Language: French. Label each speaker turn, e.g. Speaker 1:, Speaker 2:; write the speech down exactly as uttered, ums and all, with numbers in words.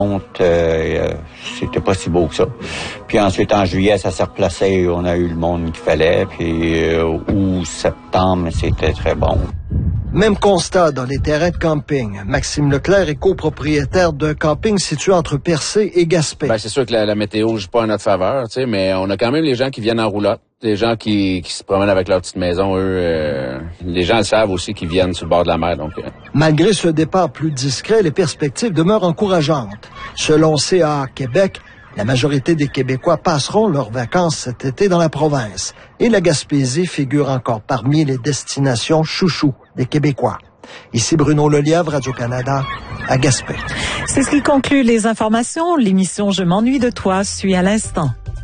Speaker 1: Euh, c'était pas si beau que ça. Puis ensuite, en juillet, ça s'est replacé. On a eu le monde qu'il fallait. Puis euh, août, septembre, c'était très bon.
Speaker 2: Même constat dans les terrains de camping. Maxime Leclerc est copropriétaire d'un camping situé entre Percé et Gaspé.
Speaker 3: Ben, c'est sûr que la, la météo joue pas en notre faveur, tu sais, mais on a quand même les gens qui viennent en roulotte. Les gens qui, qui se promènent avec leur petite maison, eux, euh, les gens le savent aussi qu'ils viennent sur le bord de la mer. Donc, euh.
Speaker 2: Malgré ce départ plus discret, les perspectives demeurent encourageantes. Selon C A A Québec, la majorité des Québécois passeront leurs vacances cet été dans la province. Et la Gaspésie figure encore parmi les destinations chouchou des Québécois. Ici Bruno Lelièvre, Radio-Canada, à Gaspé.
Speaker 4: C'est ce qui conclut les informations. L'émission Je m'ennuie de toi suit à l'instant.